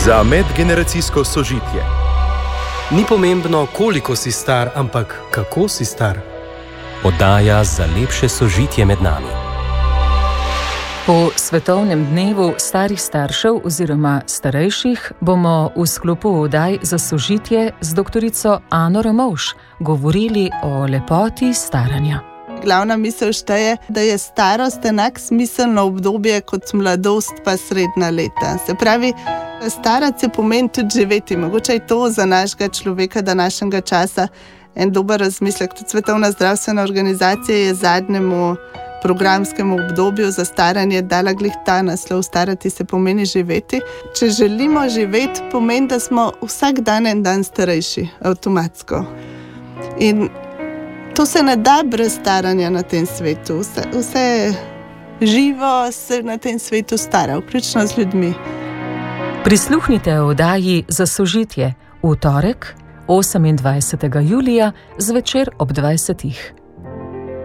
Za medgeneracijsko sožitje. Ni pomembno, koliko si star, ampak kako si star. Oddaja za lepše sožitje med nami. Po svetovnem dnevu starih staršev oziroma starejših bomo v sklopu oddaj za sožitje z doktorico Ano Ramovš govorili o lepoti staranja. Glavna misel šteje, da je starost enak smiselno obdobje kot mladost pa srednja leta. Se pravi, starati se pomeni tudi živeti. Mogoče je to za našega človeka današnjega časa en dober razmislek. Tudi Svetovna zdravstvena organizacija je zadnjemu programskemu obdobju za staranje dala glih ta naslov: starati se pomeni živeti. Če želimo živeti, pomeni, da smo vsak dan en dan starejši, avtomatsko. In to se ne da brez staranja na tem svetu. Vse živo se na tem svetu stara, vključno z ljudmi. Prisluhnite oddaji za sožitje v torek, 28. julija, zvečer ob 20.